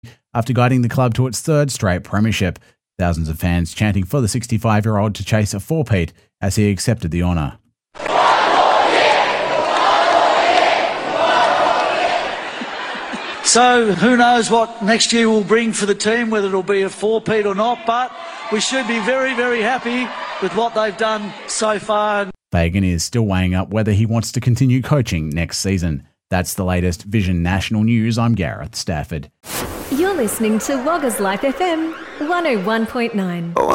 after guiding the club to its third straight premiership. Thousands of fans chanting for the 65-year-old to chase a four-peat as he accepted the honour. So who knows what next year will bring for the team, whether it'll be a four-peat or not, but we should be very, very happy with what they've done so far. Fagan is still weighing up whether he wants to continue coaching next season. That's the latest Vision National News. I'm Gareth Stafford. You're listening to Loggers Life FM 101.9.